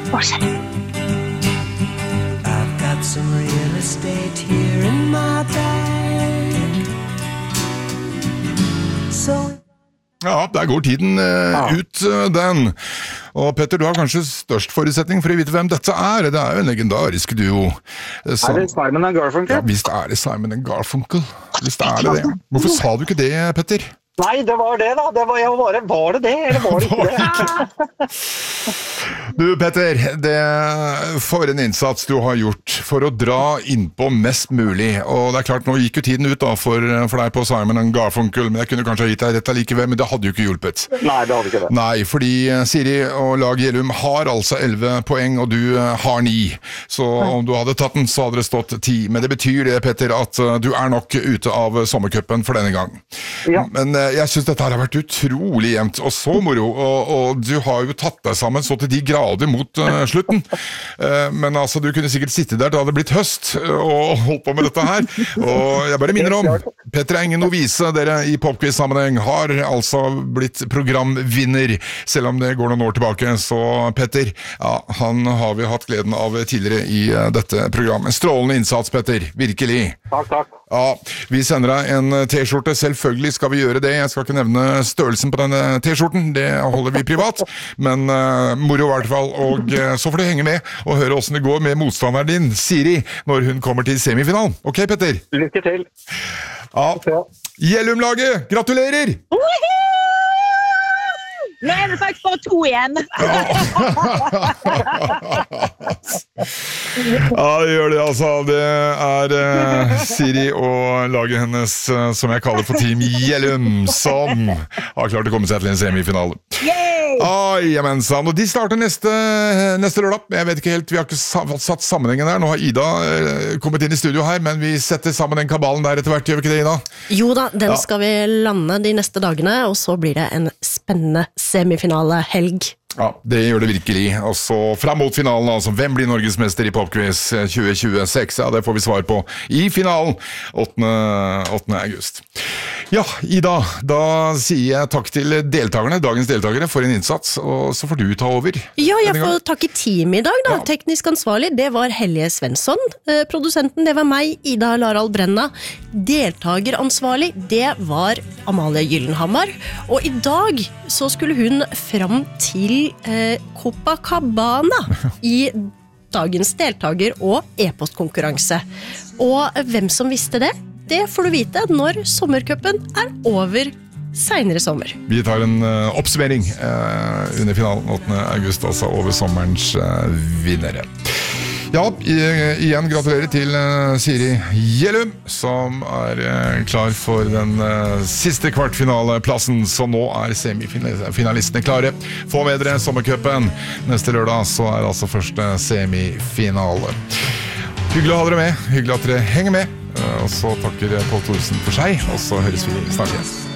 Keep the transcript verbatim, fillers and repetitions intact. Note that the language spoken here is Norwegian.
Fortsett. I've got some real estate here in my bag. So Ja, der går tiden eh, ut, eh, den. Og Petter, du har kanskje størst forutsetning for å vite hvem dette er. Det er jo en legendarisk duo. Eh, som- Er det Simon and Garfunkel? Ja, visst er det Simon and Garfunkel. Visst er det det. Hvorfor sa du ikke det, Petter? Nei, det var det da. Det var, jeg bare, var det det, eller var det ikke det? Du, Petter, det, for en innsats du har gjort for å dra innpå mest mulig. Og det er klart, nå gikk jo tiden ut da for, for deg på Simon and Garfunkel, men jeg kunne kanskje ha gitt deg rett allikevel, men det hadde jo ikke hjulpet. Nei, det hadde ikke det. Nei, fordi Siri og Lag Gjellum har altså elleve poeng, og du eh, har ni. Så om du hadde tatt den, så hadde det stått ti. Men det betyr det, Petter, at eh, du er nok ute av sommercupen for denne gang. Ja. Men eh, jeg synes dette her har vært utrolig jevnt, og så moro, og, og du har jo tatt deg sammen så til de grader mot uh, slutten. Uh, men altså, du kunne sikkert sitte der, det hadde blitt høst, uh, og holdt på med dette her. Og jeg bare minner om, Petter er ingen novise, dere i popquiz-sammenheng har altså blitt programvinner, selv om det går noen år tilbake. Så Petter, ja, han har vi hatt gleden av tidligere i uh, dette programmet. Strålende innsats, Petter, virkelig. Takk, takk. Ja, vi sender deg en t-skjorte, selvfølgelig skal vi gjøre det. Jeg skal ikke nevne størrelsen på denne t-skjorten, det holder vi privat, men uh, moro i hvert fall, og uh, så får du henge med og høre hvordan det går med motstanderen din, Siri, når hun kommer til semifinalen. Ok, Petter? Lykke til. Ja, Gjellum-laget, gratulerer! Nå er det faktisk bare to igjen. Ja, det gjør det altså. Det er uh, Siri og laget hennes, uh, som jeg kaller for Team Gjellum, som har klart å komme seg til en semifinale. Ai, jamensan. Og de starter neste, neste lørdag. Jeg vet ikke helt, vi har ikke satt sammenhengen der. Nå har Ida uh, kommet inn i studio her, men vi setter sammen den kabalen der etter hvert, gjør vi ikke det, Ida? Jo da, den Ja. skal vi lande de neste dagene, og så blir det en spennende semifinale helg. Ja, det gjør det virkelig. Og så fram mot finalen, altså. Hvem blir Norgesmester i Popquiz tjue tjueseks? Ja, det får vi svar på i finalen åttende august. Ja, Ida, da sier jeg takk til deltakerne, dagens deltakere, for en innsats, og så får du ta over. Ja, jeg denne får gangen. takke teamet i dag da. Ja. Teknisk ansvarlig, det var Helje Svensson. Eh, produsenten, det var meg, Ida Larald Brenna. Deltageransvarlig, det var Amalie Gyllenhammar. Og i dag så skulle hun fram til eh, Copacabana i dagens deltager- og e-postkonkurranse. Og hvem som visste det, det får du vite når sommercupen er over senere sommer. Vi tar en uh, oppsummering uh, under finalen åttende august, altså over sommerens uh, vinnere. Ja, i, igjen gratulerer til uh, Siri Gjellum, som er uh, klar for den uh, siste kvartfinaleplassen, så nå er semifinalistene klare. Få med dere sommercupen. Neste lørdag så er altså første semifinale. Hyggelig å ha dere med, hyggelig at dere henger med, uh, og så takker Pål Thorsen for seg, og så høres vi snart igjen.